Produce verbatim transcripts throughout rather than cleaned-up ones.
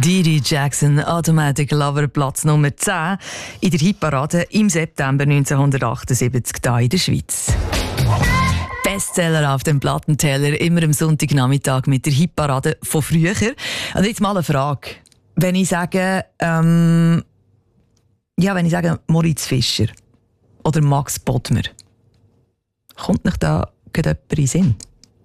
Didi Jackson, Automatic Lover, Platz Nummer zehn in der Hitparade im September neunzehnhundertachtundsiebzig hier in der Schweiz. Bestseller auf dem Plattenteller, immer am Sonntagnachmittag mit der Hitparade von früher. Und jetzt mal eine Frage. Wenn ich sage, ähm, ja, wenn ich sage Moritz Fischer oder Max Bodmer, kommt nicht da jemand in den Sinn?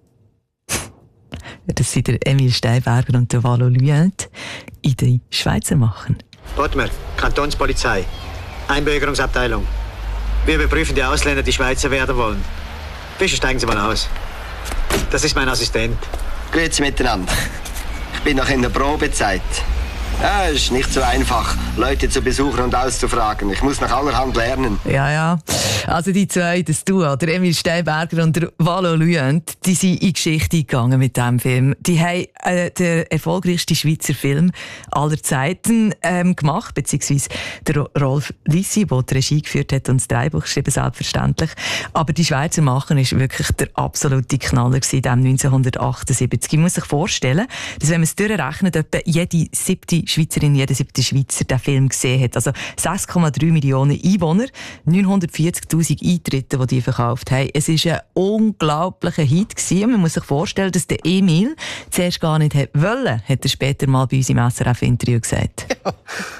Das sind der Emil Steinberger und der Valo Luyent in den Schweizer machen. Bodmer, Kantonspolizei, Einbürgerungsabteilung. Wir überprüfen die Ausländer, die Schweizer werden wollen. Bitte steigen Sie mal aus. Das ist mein Assistent. Grüezi miteinander. Ich bin noch in der Probezeit. Ja, es ist nicht so einfach, Leute zu besuchen und auszufragen. Ich muss nach allerhand lernen. Ja, ja. Also die zwei, das Duo, der Emil Steinberger und der Valo Luyent, die sind in die Geschichte gegangen mit diesem Film. Die haben äh, den erfolgreichsten Schweizer Film aller Zeiten ähm, gemacht, beziehungsweise der Rolf Lissi, der die Regie geführt hat und das Drehbuch geschrieben, selbstverständlich. Aber die Schweizer Machen ist wirklich der absolute Knaller gewesen, dem neunzehnhundertachtundsiebzig. Ich muss sich vorstellen, dass wenn man es durchrechnet, etwa jede siebte Schweizerin, jeder siebte Schweizer den Film gesehen hat. Also sechs Komma drei Millionen Einwohner, neunhundertvierzigtausend Eintritte, die die verkauft haben. Es war ein unglaublicher Hit gewesen. Und man muss sich vorstellen, dass der Emil zuerst gar nicht wollte, hat er später mal bei uns im S R F-Interview gesagt. Ja.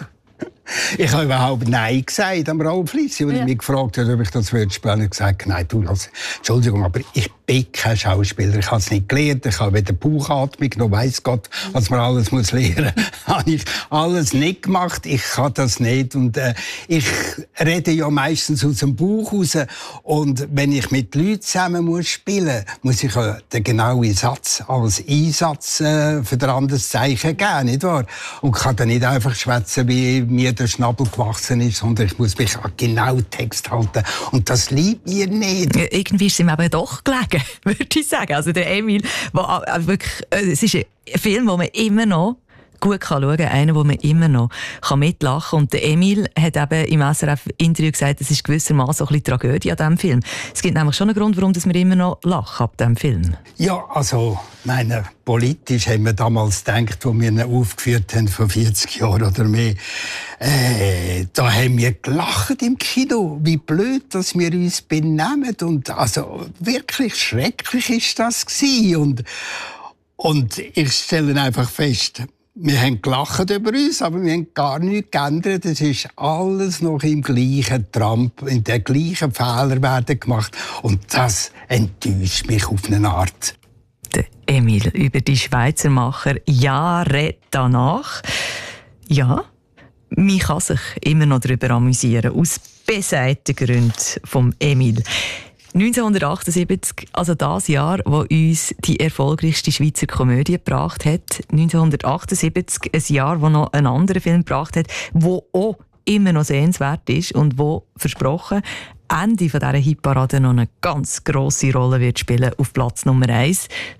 Ich habe überhaupt Nein gesagt am Rolf Lissi, als ja. er mich gefragt hat, ob ich das spielen würde. Ich habe gesagt, nein, du, das, Entschuldigung, aber ich bin kein Schauspieler. Ich habe es nicht gelernt. Ich habe weder Bauchatmung noch weiss Gott, was man alles muss lernen muss. habe ich alles nicht gemacht. Ich kann das nicht. Und äh, ich rede ja meistens aus dem Bauch raus. Und wenn ich mit Leuten zusammen muss spielen muss, muss ich äh, den genauen Satz als Einsatz äh, für ein anderes Zeichen geben, nicht wahr? Und kann dann nicht einfach schwätzen, wie mir der Schnabel gewachsen ist, sondern ich muss mich an genau Text halten. Und das liebt mir nicht. Ja, irgendwie ist es ihm aber doch gelegen, würde ich sagen. Also der Emil, wo, äh, wirklich, äh, es ist ein Film, den man immer noch gut kann schauen kann, einer, wo man immer noch kann mitlachen kann. Und der Emil hat eben im S R F-Interview gesagt, es ist gewissermaßen ein bisschen Tragödie an diesem Film. Es gibt nämlich schon einen Grund, warum wir immer noch lachen ab diesem Film. Ja, also, meine, politisch haben wir damals gedacht, als wir ihn aufgeführt haben, vor vierzig Jahren oder mehr, äh, da haben wir gelacht im Kino, wie blöd, dass wir uns benehmen. Und also, wirklich schrecklich ist das gewesen. Und, und ich stelle einfach fest, wir haben gelacht über uns, aber wir haben gar nichts geändert. Es ist alles noch im gleichen Tramp, in den gleichen Fehler werden gemacht. Und das enttäuscht mich auf eine Art. Der Emil über die Schweizer Macher Jahre danach. Ja, man kann sich immer noch darüber amüsieren, aus besagten Gründen vom Emil. neunzehnhundertachtundsiebzig, also das Jahr, wo uns die erfolgreichste Schweizer Komödie gebracht hat. neunzehnhundertachtundsiebzig, ein Jahr, wo noch ein anderer Film gebracht hat, wo auch immer noch sehenswert ist und wo versprochen Ende dieser Hitparade noch eine ganz grosse Rolle wird spielen auf Platz Nummer eins.